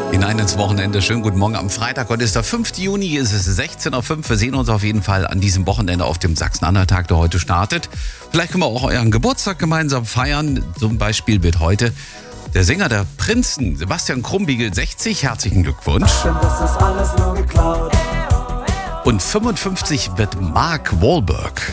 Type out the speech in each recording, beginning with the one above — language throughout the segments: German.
Hinein ins Wochenende. Schönen guten Morgen am Freitag. Heute ist der 5. Juni, es ist 16:05 Uhr. Wir sehen uns auf jeden Fall an diesem Wochenende auf dem Sachsen-Anhalt-Tag, der heute startet. Vielleicht können wir auch euren Geburtstag gemeinsam feiern. Zum Beispiel wird heute der Sänger der Prinzen, Sebastian Krumbiegel, 60. Herzlichen Glückwunsch. Das ist alles nur geklaut. Und 55 wird Mark Wahlberg.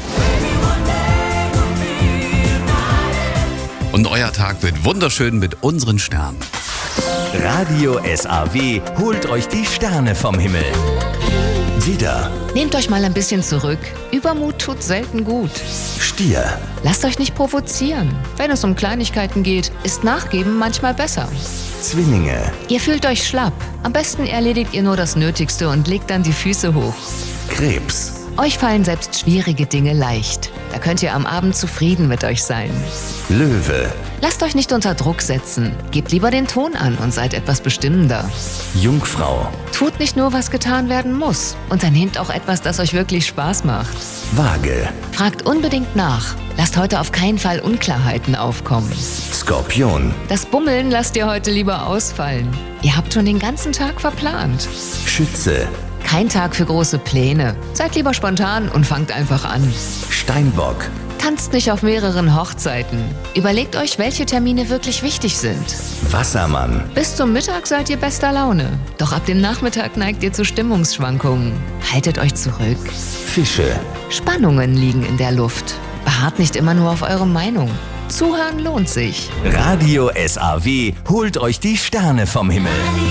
Und euer Tag wird wunderschön mit unseren Sternen. Radio SAW holt euch die Sterne vom Himmel. Widder, Nehmt euch mal ein bisschen zurück. Übermut tut selten gut. Stier, Lasst euch nicht provozieren. Wenn es um Kleinigkeiten geht, ist Nachgeben manchmal besser. Zwillinge, Ihr fühlt euch schlapp. Am besten erledigt ihr nur das Nötigste und legt dann die Füße hoch. Krebs, Euch fallen selbst schwierige Dinge leicht. Da könnt ihr am Abend zufrieden mit euch sein. Löwe, Lasst euch nicht unter Druck setzen. Gebt lieber den Ton an und seid etwas bestimmender. Jungfrau, Tut nicht nur, was getan werden muss. Unternehmt auch etwas, das euch wirklich Spaß macht. Waage, Fragt unbedingt nach. Lasst heute auf keinen Fall Unklarheiten aufkommen. Skorpion, Das Bummeln lasst ihr heute lieber ausfallen. Ihr habt schon den ganzen Tag verplant. Schütze, Kein Tag für große Pläne. Seid lieber spontan und fangt einfach an. Steinbock, Tanzt nicht auf mehreren Hochzeiten. Überlegt euch, welche Termine wirklich wichtig sind. Wassermann, Bis zum Mittag seid ihr bester Laune. Doch ab dem Nachmittag neigt ihr zu Stimmungsschwankungen. Haltet euch zurück. Fische. Spannungen liegen in der Luft. Beharrt nicht immer nur auf eure Meinung. Zuhören lohnt sich. Radio SAW holt euch die Sterne vom Himmel.